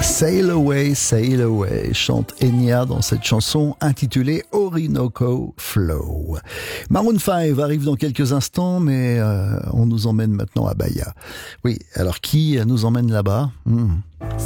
Sail Away, chante Enya dans cette chanson intitulée Orinoco Flow. Maroon 5 arrive dans quelques instants, mais on nous emmène maintenant à Bahia. Oui, alors qui nous emmène là-bas